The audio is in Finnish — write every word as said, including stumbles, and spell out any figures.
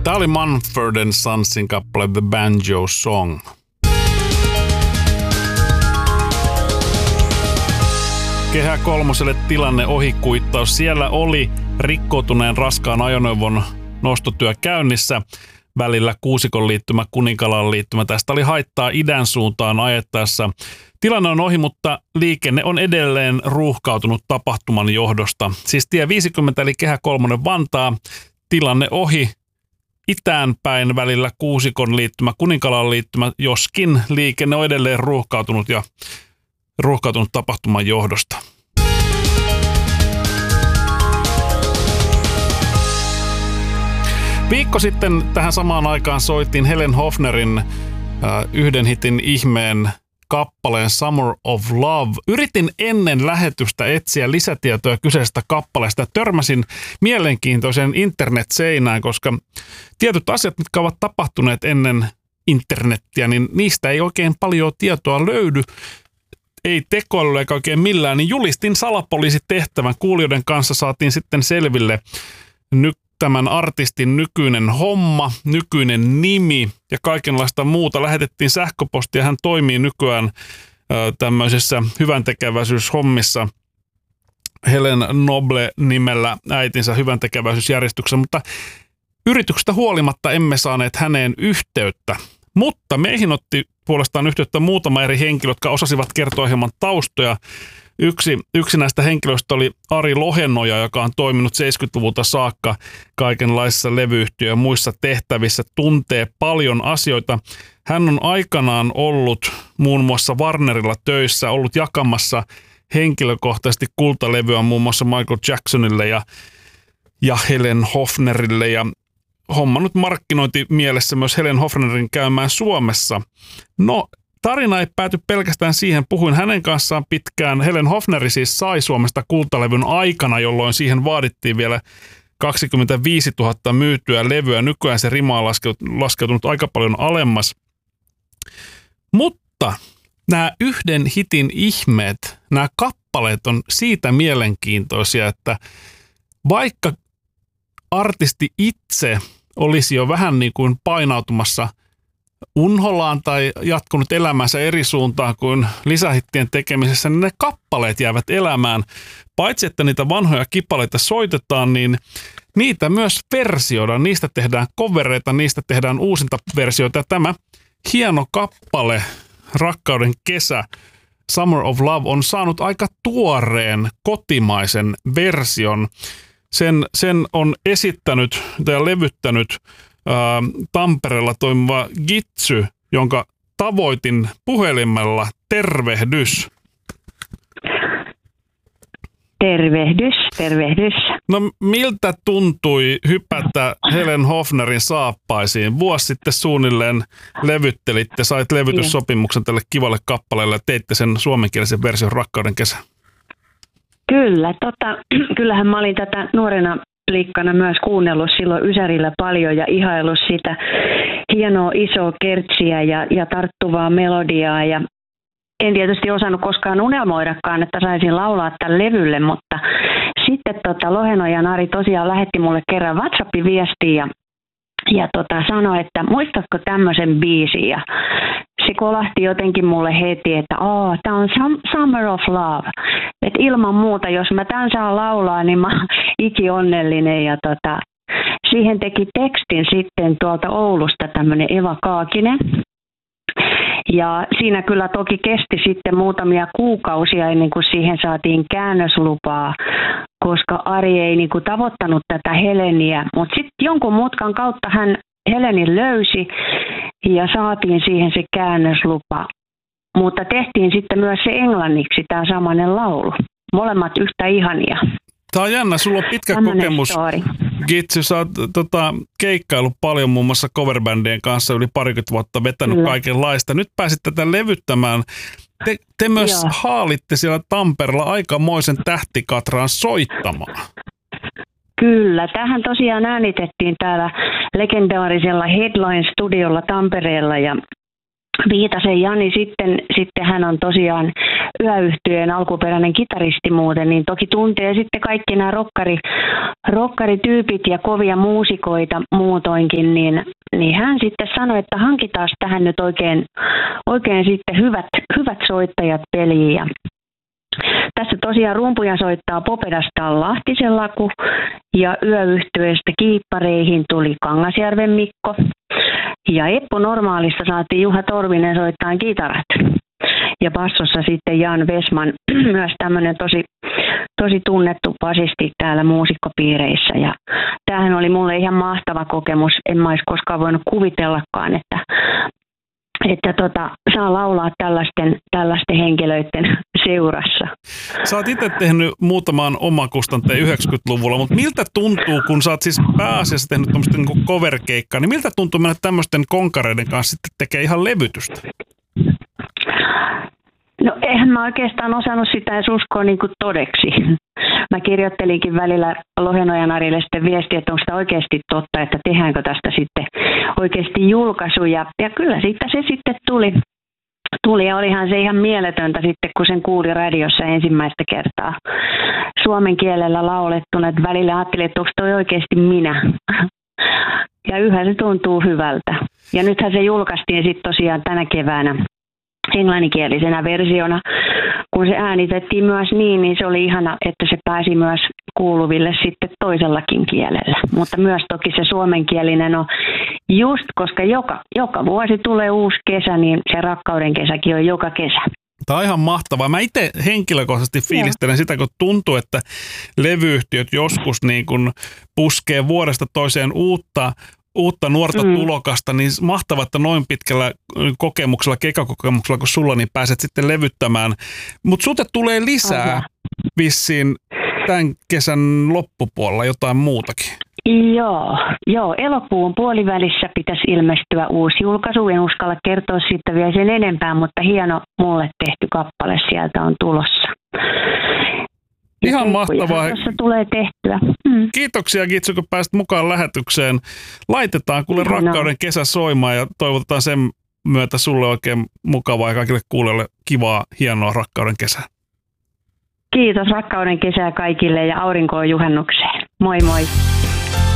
Tämä oli Mumford and Sonsin kappale The Banjo Song. Kehä kolmoselle tilanne ohikuittaus. Siellä oli rikkoutuneen raskaan ajoneuvon nostotyö käynnissä välillä Kuusikon liittymä, Kuninkalan liittymä. Tästä oli haittaa idän suuntaan ajettaessa. Tilanne on ohi, mutta liikenne on edelleen ruuhkautunut tapahtuman johdosta. Siis tie viisikymmentä eli Kehä kolmonen Vantaa, tilanne ohi itään päin välillä Kuusikon liittymä, Kuninkalan liittymä, joskin liikenne on edelleen ruuhkautunut ja ruuhkautunut tapahtuman johdosta. Viikko sitten tähän samaan aikaan soitin Helen Hofnerin äh, yhden hitin ihmeen kappaleen Summer of Love. Yritin ennen lähetystä etsiä lisätietoja kyseisestä kappaleesta. Törmäsin mielenkiintoiseen internet-seinään, koska tietyt asiat, mitkä ovat tapahtuneet ennen internettiä, niin niistä ei oikein paljon tietoa löydy. Ei tekoilulla eikä oikein millään, niin julistin salapoliisitehtävän. Kuulijoiden kanssa saatiin sitten selville ny- tämän artistin nykyinen homma, nykyinen nimi ja kaikenlaista muuta. Lähetettiin sähköpostia, hän toimii nykyään ö, tämmöisessä hyväntekeväisyyshommissa Helen Noble nimellä äitinsä hyväntekeväisyysjärjestyksessä, mutta yrityksestä huolimatta emme saaneet häneen yhteyttä. Mutta meihin otti puolestaan yhteyttä muutama eri henkilö, jotka osasivat kertoa hieman taustoja. Yksi, yksi näistä henkilöistä oli Ari Lohenoja, joka on toiminut seitsemänkymmentäluvulta saakka kaikenlaisissa levyyhtiö- ja muissa tehtävissä, tuntee paljon asioita. Hän on aikanaan ollut muun muassa Warnerilla töissä, ollut jakamassa henkilökohtaisesti kultalevyä muun muassa Michael Jacksonille ja, ja Helen Hofnerille ja hommannut markkinointimielessä myös Helen Hofnerin käymään Suomessa. No, tarina ei pääty pelkästään siihen. Puhuin hänen kanssaan pitkään. Helen Hofneri siis sai Suomesta kultalevyn aikana, jolloin siihen vaadittiin vielä kaksikymmentäviisituhatta myytyä levyä. Nykyään se rima on laskeutunut aika paljon alemmas. Mutta nämä yhden hitin ihmeet, nämä kappaleet on siitä mielenkiintoisia, että vaikka artisti itse olisi jo vähän niin kuin painautumassa unholaan tai jatkunut elämänsä eri suuntaan kuin lisähittien tekemisessä, niin ne kappaleet jäävät elämään. Paitsi että niitä vanhoja kipaleita soitetaan, niin niitä myös versioidaan. Niistä tehdään covereita, niistä tehdään uusinta versioita. Ja tämä hieno kappale, Rakkauden kesä, Summer of Love, on saanut aika tuoreen kotimaisen version. Sen, sen on esittänyt tai levyttänyt ää, Tampereella toimiva Gitsy, jonka tavoitin puhelimella. Tervehdys. Tervehdys, tervehdys. No miltä tuntui hypätä Helen Hofnerin saappaisiin? Vuosi sitten suunnilleen levyttelitte, sait levytyssopimuksen tälle kivalle kappaleelle ja teitte sen suomenkielisen version Rakkauden kesä. Kyllä, tota, kyllähän mä olin tätä nuorena liikkana myös kuunnellut silloin Ysärillä paljon ja ihaillut sitä hienoa isoa kertsiä ja, ja tarttuvaa melodiaa. Ja en tietysti osannut koskaan unelmoidakaan, että saisin laulaa tämän levylle, mutta sitten tota, Lohenoja Nari tosiaan lähetti mulle kerran WhatsApp-viestiä ja, ja tota, sanoi, että muistatko tämmöisen biisin? Ja se kolahti jotenkin mulle heti, että oh, tämä on Summer of Love. Et ilman muuta, jos mä tämän saan laulaa, niin mä iki onnellinen. Ja tota, siihen teki tekstin sitten tuolta Oulusta tämmöinen Eva Kaakinen. Ja siinä kyllä toki kesti sitten muutamia kuukausia ennen kuin siihen saatiin käännöslupaa, koska Ari ei niin kuin tavoittanut tätä Heleniä. Mutta sitten jonkun mutkan kautta hän Helenin löysi ja saatiin siihen se käännöslupa. Mutta tehtiin sitten myös se englanniksi tämä samainen laulu. Molemmat yhtä ihania. Tämä on jännä, sulla on pitkä Tällainen kokemus. story. Gitsy, sä oot tota, keikkaillut paljon muun muassa coverbändien kanssa, yli parikymmentä vuotta vetänyt Kyllä. kaikenlaista. Nyt pääsit tätä levyttämään. Te, te myös Joo. haalitte siellä Tampereella aikamoisen tähtikatraan soittamaan. Kyllä, tähän tosiaan äänitettiin täällä legendaarisella Headline-studiolla Tampereella ja Viitasen Jani sitten, sitten hän on tosiaan Yöyhtyeen alkuperäinen kitaristi muuten, niin toki tuntee sitten kaikki nämä rokkari, rokkarityypit ja kovia muusikoita muutoinkin, niin, niin hän sitten sanoi, että hankitaan tähän nyt oikein, oikein sitten hyvät, hyvät soittajat peliin. Ja tässä tosiaan rumpuja soittaa Popedasta Lahtisen Laku ja Yöyhtyeestä kiippareihin tuli Kangasjärven Mikko. Ja Eppu Normaalista saatiin Juha Torvinen soittaa kitarat. Ja bassossa sitten Jan Vesman, myös tämmöinen tosi, tosi tunnettu basisti täällä muusikkopiireissä. Ja tämähän oli mulle ihan mahtava kokemus. En mä olisi koskaan voinut kuvitellakaan, että, että tota, saa laulaa tällaisten, tällaisten henkilöiden seurassa. Sä oot itse tehnyt muutaman omakustanteen yhdeksänkymmentäluvulla, mutta miltä tuntuu, kun sä oot siis pääasiassa tehnyt tämmöistä niin cover-keikkaa, niin miltä tuntuu mennä tämmöisten konkareiden kanssa sitten tekee ihan levytystä? No eihän mä oikeastaan osannut sitä edes uskoa niin kuin todeksi. Mä kirjoittelinkin välillä Lohenojan Arille sitten viestiä, että onko sitä oikeasti totta, että tehdäänkö tästä sitten oikeasti julkaisu. Ja, ja kyllä siitä se sitten tuli. Tuli ja olihan se ihan mieletöntä sitten, kun sen kuuli radiossa ensimmäistä kertaa suomen kielellä laulettuna. Että välillä ajattelin, että onko toi oikeasti minä. Ja yhä se tuntuu hyvältä. Ja nythän se julkaistiin sitten tosiaan tänä keväänä englanninkielisenä versiona. Kun se äänitettiin myös niin, niin se oli ihana, että se pääsi myös kuuluville sitten toisellakin kielellä. Mutta myös toki se suomenkielinen on just, koska joka, joka vuosi tulee uusi kesä, niin se rakkauden kesäkin on joka kesä. Tämä on ihan mahtavaa. Mä itse henkilökohtaisesti fiilistelen sitä, kun tuntuu, että levyyhtiöt joskus niin kun puskee vuodesta toiseen uutta uutta nuorta mm. tulokasta, niin mahtavaa, että noin pitkällä kokemuksella, keikakokemuksella kuin sulla, niin pääset sitten levyttämään. Mutta sulta tulee lisää Aha. vissiin tämän kesän loppupuolella jotain muutakin. Joo, joo, elokuun puolivälissä pitäisi ilmestyä uusi julkaisu. En uskalla kertoa siitä vielä sen enempää, mutta hieno mulle tehty kappale sieltä on tulossa. Ihan ja mahtavaa. Tuossa tulee tehtyä. Mm. Kiitoksia Gitsu, kun pääsit mukaan lähetykseen. Laitetaan kuule no. rakkauden kesä soimaan ja toivotetaan sen myötä sulle oikein mukavaa ja kaikille kuulijoille kivaa, hienoa rakkauden kesää. Kiitos rakkauden kesää kaikille ja aurinkoon juhannukseen. Moi moi.